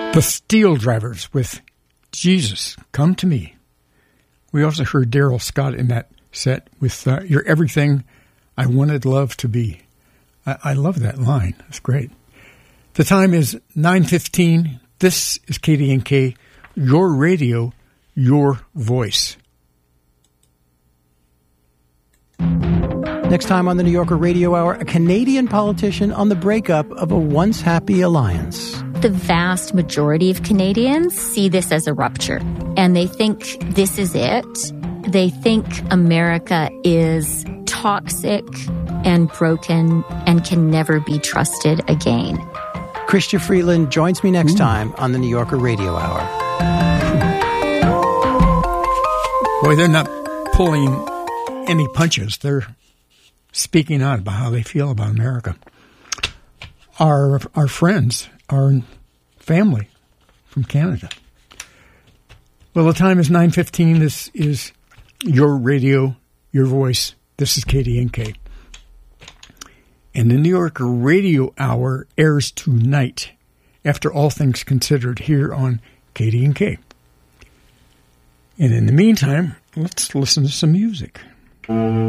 The Steel Drivers with Jesus, Come to Me. We also heard Daryl Scott in that set with You're Everything I Wanted Love to Be. I love that line. That's great. The time is 9:15. This is KDNK, your radio, your voice. Next time on the New Yorker Radio Hour, a Canadian politician on the breakup of a once happy alliance. The vast majority of Canadians see this as a rupture, and they think this is it. They think America is toxic and broken and can never be trusted again. Chrystia Freeland joins me next time on the New Yorker Radio Hour. Boy, they're not pulling any punches. They're speaking out about how they feel about America. Our friends, our family from Canada. Well, the time is 9:15. This is your radio, your voice. This is KDNK. And the New Yorker Radio Hour airs tonight, after All Things Considered, here on KDNK. And in the meantime, let's listen to some music.